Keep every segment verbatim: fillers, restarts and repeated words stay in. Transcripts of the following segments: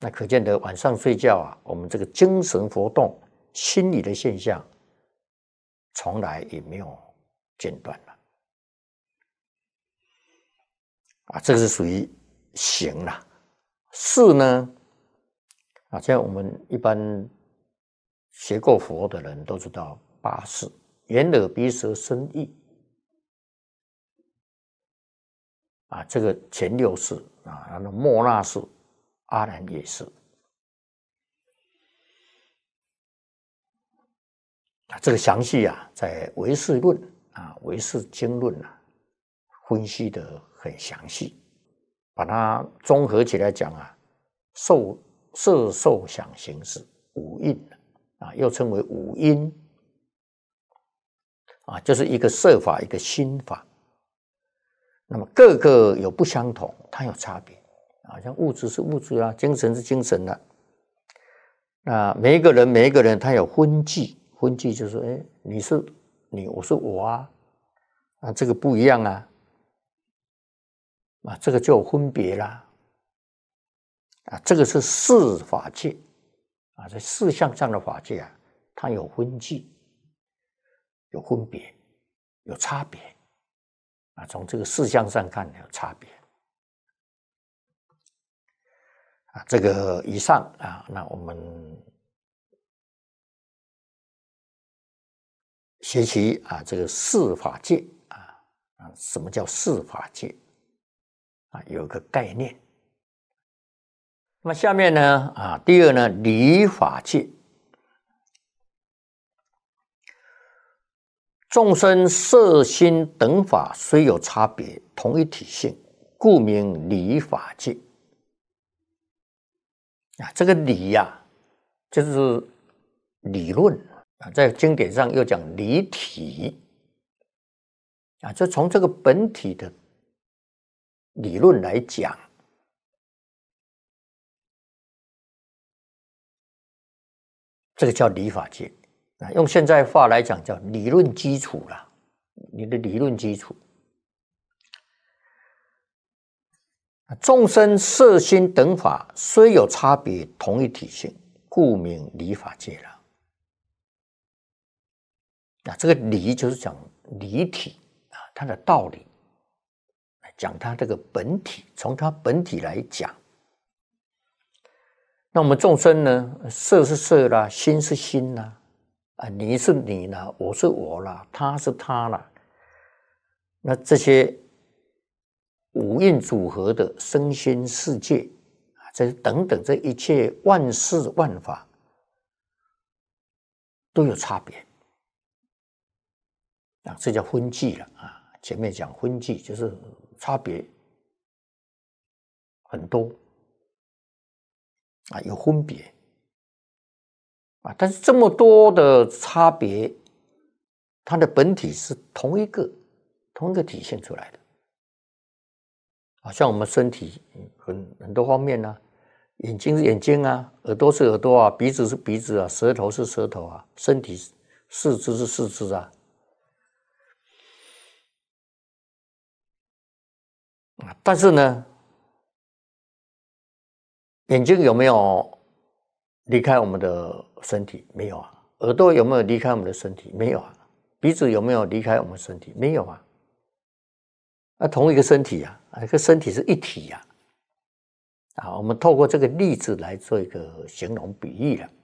那可见得晚上睡觉啊，我们这个精神活动、心理的现象，从来也没有间断了。啊，这个是属于行啦。事呢，啊，像我们一般学过佛的人都知道八识：眼、耳、鼻、舌、身、意。啊，这个前六识啊，然后末那识、阿难耶识。啊，这个详细啊，在唯识论啊、唯识经论啊，分析的很详细，把它综合起来讲啊，受色受想行识五蕴啊，又称为五因啊，就是一个色法，一个心法。那么各个有不相同，它有差别啊，像物质是物质啊，精神是精神啊。那每一个人，每一个人他有分际，分际就是哎，你是你，我是我啊，啊，这个不一样啊，啊，这个就有分别啦，啊，这个是事法界啊，在事相上的法界啊，它有分际，有分别，有差别。啊，从这个事相上看有差别。啊，这个以上啊，那我们学习啊，这个事法界啊，啊，什么叫事法界？啊，有个概念。那么下面呢，啊，第二呢，理法界。众生色心等法虽有差别，同一体性，故名理法界。啊，这个理呀、啊，就是理论啊，在经典上又讲理体啊，就从这个本体的理论来讲，这个叫理法界啊。用现在话来讲，叫理论基础啦，你的理论基础。众生色心等法虽有差别，同一体性，故名理法界了。啊，这个理就是讲理体啊，它的道理，讲它这个本体，从它本体来讲。那我们众生呢，色是色啦，心是心啦，啊，你是你啦，我是我啦，他是他啦。那这些五蕴组合的身心世界啊，这等等这一切万事万法都有差别啊，这叫分际了啊。前面讲分际就是差别很多啊，有分别啊，但是这么多的差别，它的本体是同一个，同一个体现出来的。啊，像我们身体很很多方面呢、啊，眼睛是眼睛啊，耳朵是耳朵啊，鼻子是鼻子啊，舌头是舌头啊，身体四肢是四肢啊。啊，但是呢，眼睛有没有离开我们的身体？没有啊。耳朵有没有离开我们的身体？没有啊。鼻子有没有离开我们身体？没有啊。那同一个身体啊，这个身体是一体呀、啊。啊，我们透过这个例子来做一个形容比喻了。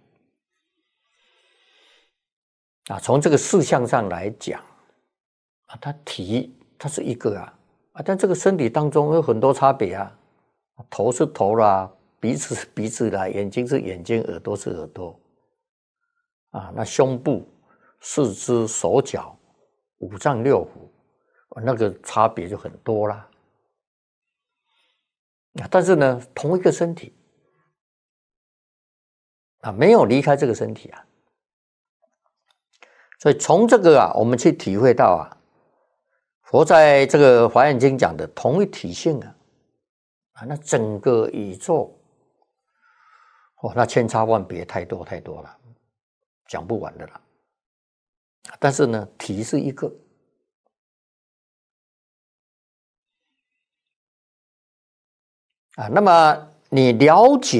啊，从这个事项上来讲，啊，它体它是一个啊，啊，但这个身体当中有很多差别啊，头是头啦，鼻子是鼻子啦，眼睛是眼睛，耳朵是耳朵，啊，那胸部、四肢、手脚、五脏六腑。那个差别就很多啦，但是呢，同一个身体啊，没有离开这个身体啊，所以从这个啊，我们去体会到啊，佛在这个《华严经》讲的同一体性啊，啊，那整个宇宙，哦，那千差万别，太多太多了，讲不完的了。但是呢，体是一个。啊，那么你了解